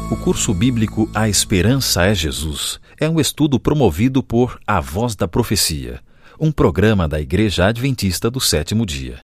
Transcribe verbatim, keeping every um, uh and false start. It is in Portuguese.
O curso bíblico A Esperança é Jesus é um estudo promovido por A Voz da Profecia, um programa da Igreja Adventista do Sétimo Dia.